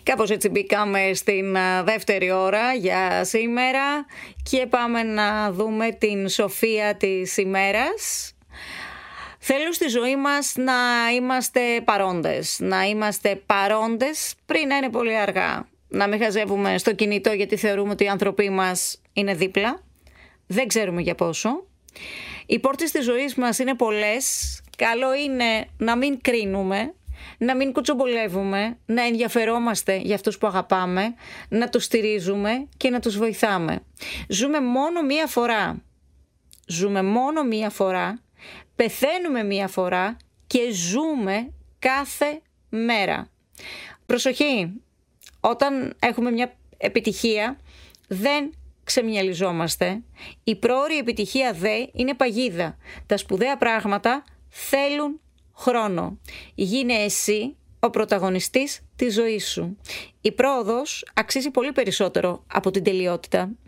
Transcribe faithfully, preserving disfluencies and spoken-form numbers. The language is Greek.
Κάπως έτσι μπήκαμε στην δεύτερη ώρα για σήμερα και πάμε να δούμε την σοφία της ημέρας. Θέλω στη ζωή μας να είμαστε παρόντες, να είμαστε παρόντες πριν να είναι πολύ αργά. Να μην χαζεύουμε στο κινητό γιατί θεωρούμε ότι οι άνθρωποι μας είναι δίπλα. Δεν ξέρουμε για πόσο. Οι πόρτες της ζωής μας είναι πολλές. Καλό είναι να μην κρίνουμε, να μην κουτσομπολεύουμε, να ενδιαφερόμαστε για αυτούς που αγαπάμε, να τους στηρίζουμε και να τους βοηθάμε. Ζούμε μόνο μία φορά. Ζούμε μόνο μία φορά. Πεθαίνουμε μία φορά και ζούμε κάθε μέρα. Προσοχή, όταν έχουμε μια επιτυχία δεν ξεμυαλιζόμαστε. Η πρόωρη επιτυχία δε είναι παγίδα. Τα σπουδαία πράγματα θέλουν χρόνο. Γίνε εσύ ο πρωταγωνιστής της ζωής σου. Η πρόοδος αξίζει πολύ περισσότερο από την τελειότητα.